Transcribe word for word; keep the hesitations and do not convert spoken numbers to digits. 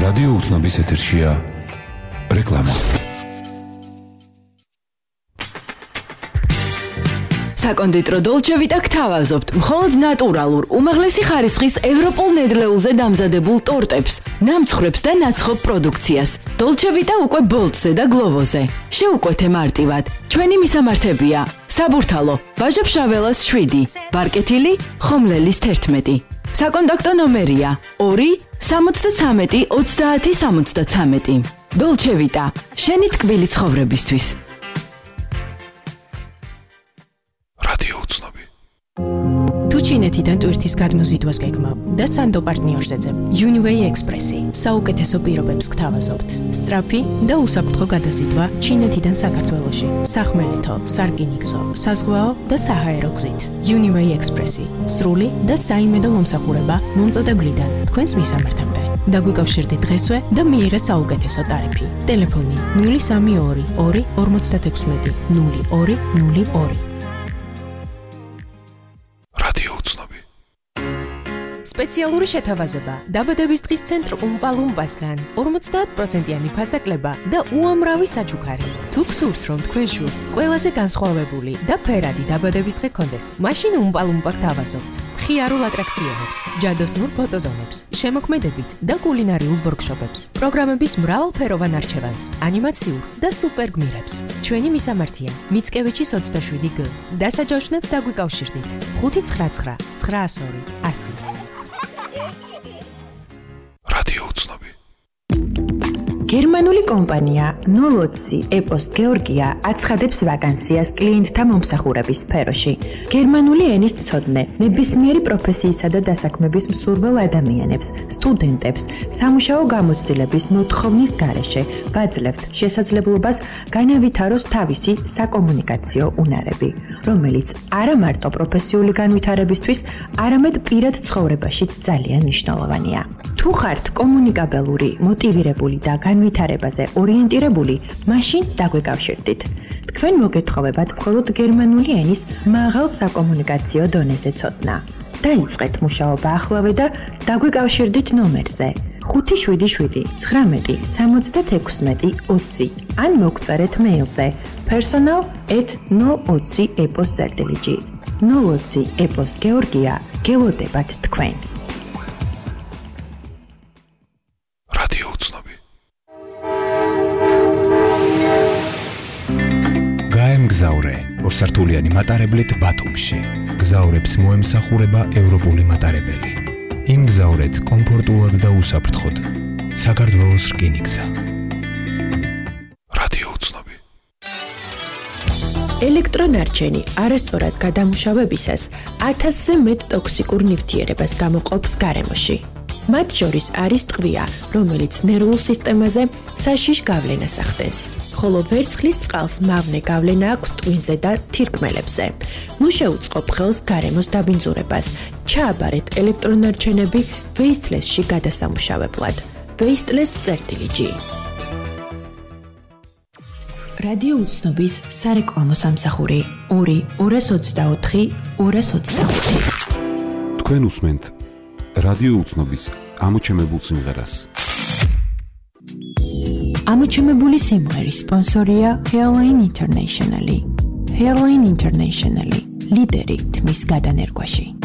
რადიო უცნობის ეთერშია რეკლამა. საკონდიტრო დოლჩე ვიტა გთავაზობთ მხოლოდ ნატურალურ, უმაღლესი ხარისხის ევროპულ ნედლეულზე დამზადებულ ტორტებს, ნამცხრებს და ნაცხოვ პროდუქციას. დოლჩე ვიტა უკვე ბოლტზე და გლოვოზე. შეუკვეთე მარტივად. ჩვენი მისამართებია: საბურთალო, ვაჟა-ფშაველას შვიდი, ბარკეთილი, ხომლელის თერთმეტი. საკონტაქტო ნომერია ორი სამოცდათრამეტი ოცდაათი სამოცდათრამეტი. დოლჩე ვიტა, შენი ტკბილი ცხოვრებისთვის. თუ ჩინეთიდან ტვირთის გადმოზიდვას გეგმავ და სანდო პარტნიორს ეძებ, Uniway Express-ი საუკეთესო პირობებს გთავაზობთ. სწრაფი და უსაფრთხო გადაზიდვა ჩინეთიდან საქართველოში. სახმელეთო, სარკინიგზო, საზღვაო და საჰაერო გზით. Uniway Express-ი სრული და საიმედო მომსახურება მომწოდებლიდან თქვენს მისამართამდე. დაგვიკავშირდით დღესვე და მიიღე საუკეთესო ტარიფი. ტელეფონი ნული სამი ორი ორი ორმოცდათექვსმეტი ნული ორი ნული ორი. სპეციალური შეთავაზება დაბადების დღის ცენტრ უმპალუმპასგან ორმოცდაათ პროცენტიანი ფასდაკლება და უამრავი საჩუქარი. თუ გსურთ რომ თქვენ შვილს ყველაზე განსხვავებული და ფერადი დაბადების დღე გქონდეს, მაშინ უმპალუმპა გთავაზობთ. მხიარულ ატრაქციონებს, ჯადოსნურ ფოტოზონებს, შემოქმედებით და კულინარიულ ვორქშოპებს, პროგრამების მრავალფეროვან არჩევანს, ანიმაციურ და სუპერ გმირებს. ჩვენი მისამართია: მიცკევიჩის ოცდაშვიდი გ. დასაჯავშნად დაგვიკავშირდით ხუთი ცხრა ცხრა ცხრაას ორი ასი. გერმანული კომპანია ნულ ოცი ეპოსტ გეორგია აცხადებს ვაკანსიას კლიენტთა მომსახურების სფეროში. გერმანული ენის მცოდნე, ნებისმიერი პროფესიისა და დასაქმების მსურველ ადამიანებს, სტუდენტებს, სამუშაო გამოცდილების მოთხოვნის გარეშე ვაძლევთ შესაძლებლობას განავითაროს თავისი საკომუნიკაციო უნარები, რომელიც არა მარტო პროფესიული განვითარებისთვის, არამედ პირად ცხოვრებაშიც ძალიან მნიშვნელოვანია. თუ ხართ კომუნიკაბელური, მოტივირებული და განვითარებაზე ორიენტირებული, მაშინ დაგვიკავშირდით. თქვენ მოგეთხოვებათ მხოლოდ გერმანული ენის მაღალ საკომუნიკაციო დონეზე ცოდნა. დაიწყეთ მუშაობა ახლავე და დაგვიკავშირდით ნომერზე ხუთი შვიდი შვიდი ცხრამეტი სამოცდათექვსმეტი ოცი ან მოგწერეთ მეილზე personal at ნულ ოცი epos წერტილიჯი. ნულ ოცი epos გეორგია, გელოდებათ თქვენ. გზაურე ორსართულიანი მატარებლით ბათუმში. გზაურებს მოემსახურება ევროპული მატარებელი. იმგზავრეთ კომფორტულად და უსაფრთხოდ. საქართველოს რკინიგზა. რადიო უცნობი. ელექტრონარჩენი არასწორად გადამუშავებისას ათასზე მეტ ტოქსიკურ ნივთიერებას გამოყოფს გარემოში. მათ შორის არის ტყვია, რომელიც ნერვულ სისტემაზე საშიშ გავლენას ახდენს, ხოლო ვერცხლის წყალს მავნე გავლენა აქვს ტვინზე და თირკმელებზე. ნუ შეუწყობ ხელს გარემოს დაბინძურებას. ჩააბარეთ ელექტრონარჩენები ვეისტლესში გადასამუშავებლად. ვეისტლეს წერტილიჯი. რადიო უცნობის სარეკლამო სამსახური ორი ორას ოცდაოთხი ორას ოცდახუთი. თქვენ უსმენთ რადიო უცნობის ამოჩემებულ სიმღერას. ამოჩემებული სიმღერის სპონსორია Hairline International. Hairline International, ლიდერი თმის გადანერგვაში.